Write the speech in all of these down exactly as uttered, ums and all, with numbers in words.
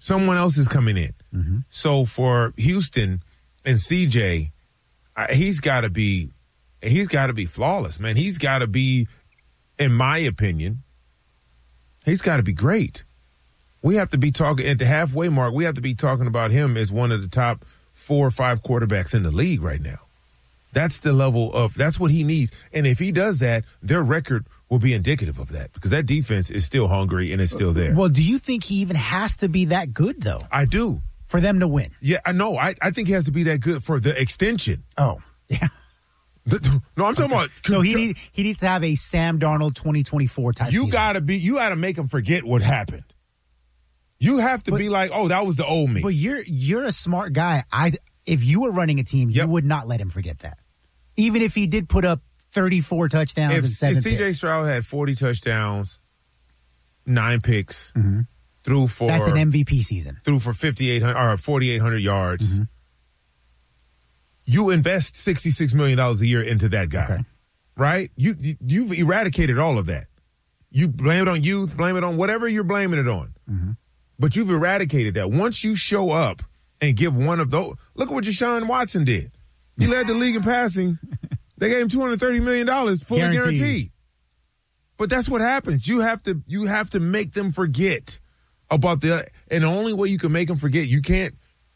Someone else is coming in. Mm-hmm. So for Houston and C J, uh, he's got to be he's got to be flawless, man. He's got to be, in my opinion, he's got to be great. We have to be talking at the halfway mark. We have to be talking about him as one of the top four or five quarterbacks in the league right now. That's the level of, that's what he needs. And if he does that, their record will be indicative of that because that defense is still hungry and it's still there. Well, do you think he even has to be that good, though? I do. For them to win? Yeah, I know. I, I think he has to be that good for the extension. Oh, yeah. The, no, I'm talking okay. about. So he need, he needs to have a Sam Darnold twenty twenty-four type. You season. gotta be. You gotta make him forget what happened. You have to but, be like, oh, that was the old me. But you're you're a smart guy. I if you were running a team, yep. you would not let him forget that. Even if he did put up thirty-four touchdowns if, and seven if C J picks. Stroud had forty touchdowns, nine picks, mm-hmm. threw for that's an M V P season. Threw for fifty-eight hundred or forty-eight hundred yards. Mm-hmm. You invest sixty-six million dollars a year into that guy, okay. right? You, you, you've eradicated all of that. You blame it on youth, blame it on whatever you're blaming it on. Mm-hmm. But you've eradicated that. Once you show up and give one of those, look at what Deshaun Watson did. He led the league in passing. They gave him two hundred thirty million dollars fully guaranteed. guaranteed. But that's what happens. You have to, you have to make them forget about the, and the only way you can make them forget, you can't,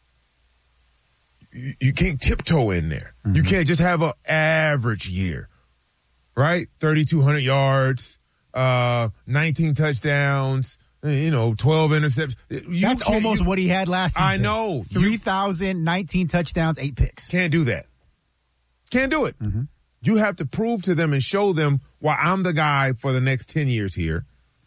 You can't tiptoe in there. Mm-hmm. You can't just have an average year, right? thirty-two hundred yards, uh, nineteen touchdowns, you know, twelve interceptions. You That's almost you, what he had last season. I know. three thousand, nineteen touchdowns, eight picks. Can't do that. Can't do it. Mm-hmm. You have to prove to them and show them why I'm the guy for the next ten years here,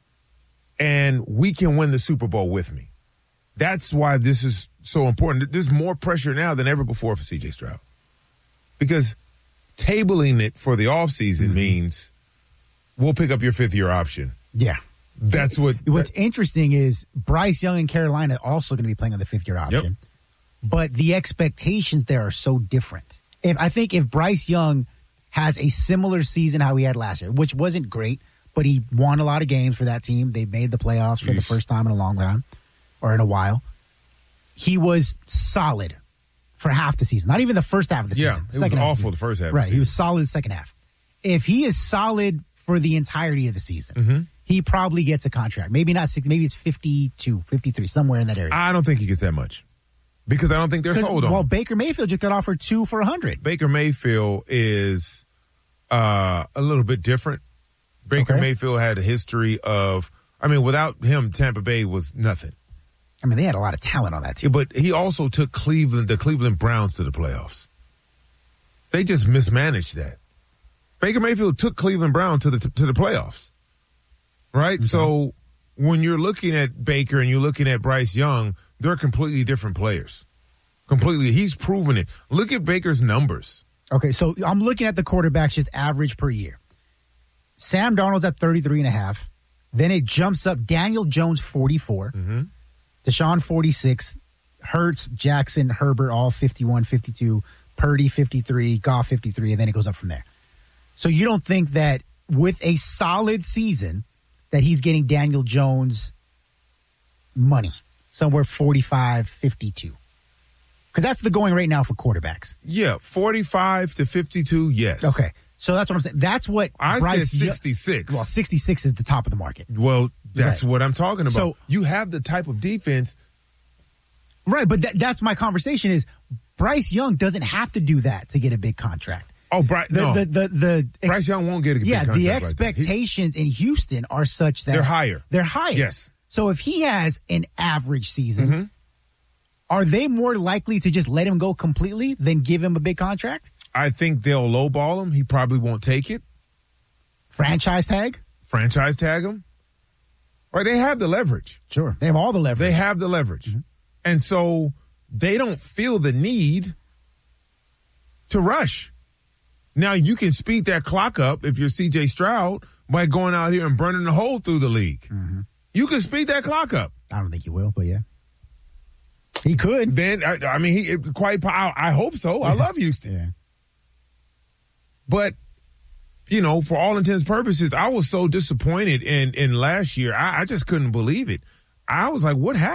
and we can win the Super Bowl with me. That's why this is so important. There's more pressure now than ever before for C J Stroud. Because tabling it for the offseason mm-hmm. means we'll pick up your fifth-year option. Yeah. That's what... What's that, interesting is Bryce Young and Carolina are also going to be playing on the fifth-year option. Yep. But the expectations there are so different. If I think if Bryce Young has a similar season how he had last year, which wasn't great, but he won a lot of games for that team. They made the playoffs for Jeez. the first time in a long time. Or in a while, he was solid for half the season. Not even the first half of the yeah, season. Yeah, it was awful the, the first half. Right, of the he was solid the second half. If he is solid for the entirety of the season, mm-hmm. he probably gets a contract. Maybe not sixty, maybe it's fifty-two, fifty-three, somewhere in that area. I don't think he gets that much because I don't think they're sold on. Well, Baker Mayfield just got offered two for a hundred. Baker Mayfield is uh, a little bit different. Baker okay. Mayfield had a history of, I mean, without him, Tampa Bay was nothing. I mean, they had a lot of talent on that team. Yeah, but he also took Cleveland, the Cleveland Browns to the playoffs. They just mismanaged that. Baker Mayfield took Cleveland Browns to the to the playoffs, right? Okay. So when you're looking at Baker and you're looking at Bryce Young, they're completely different players. Completely. He's proven it. Look at Baker's numbers. Okay, so I'm looking at the quarterbacks just average per year. Sam Darnold's at thirty-three and a half. Then it jumps up. Daniel Jones, forty-four. Mm-hmm. Deshaun, forty-six. Hurts, Jackson, Herbert, all fifty-one, fifty-two. Purdy, fifty-three. Goff, fifty-three. And then it goes up from there. So you don't think that with a solid season that he's getting Daniel Jones money, somewhere forty-five, fifty-two? Because that's the going right now for quarterbacks. Yeah, forty-five to fifty-two, yes. Okay. So that's what I'm saying. That's what I Bryce said sixty-six. Well, sixty-six is the top of the market. Well, that's right. what I'm talking about. So you have the type of defense. Right, but that, that's my conversation is Bryce Young doesn't have to do that to get a big contract. Oh, Bryce, the, no. The, the, the, ex- Bryce Young won't get a big yeah, contract. Yeah, the like expectations he, in Houston are such that they're higher. They're higher. Yes. So if he has an average season, mm-hmm. are they more likely to just let him go completely than give him a big contract? I think they'll lowball him. He probably won't take it. Franchise tag? Franchise tag him. Or they have the leverage. Sure. They have all the leverage. They have the leverage. Mm-hmm. And so they don't feel the need to rush. Now, you can speed that clock up if you're C J Stroud by going out here and burning the hole through the league. Mm-hmm. You can speed that clock up. I don't think he will, but yeah. He could. Then, I, I mean, he quite. I, I hope so. I love Houston. Yeah. But, you know, for all intents and purposes, I was so disappointed in, in last year. I, I just couldn't believe it. I was like, what happened?